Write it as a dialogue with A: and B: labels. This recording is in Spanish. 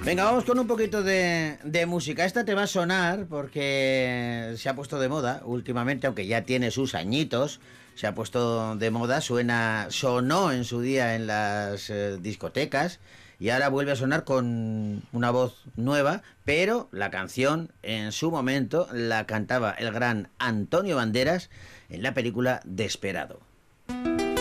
A: Venga, vamos con un poquito de música. Esta te va a sonar porque se ha puesto de moda últimamente, aunque ya tiene sus añitos. Se ha puesto de moda, sonó en su día en las discotecas y ahora vuelve a sonar con una voz nueva, pero la canción en su momento la cantaba el gran Antonio Banderas en la película Desperado.